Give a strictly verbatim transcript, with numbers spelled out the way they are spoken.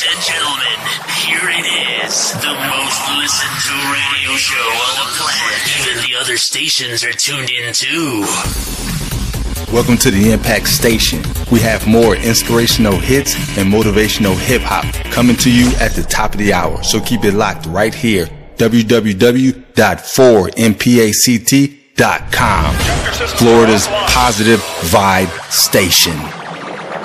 Ladies and gentlemen, here it is. The most listened to radio show on the planet. Even the other stations are tuned in too. Welcome to the Impact Station. We have more inspirational hits and motivational hip hop coming to you at the top of the hour. So keep it locked right here. w w w dot four m pact dot com. Florida's positive vibe station.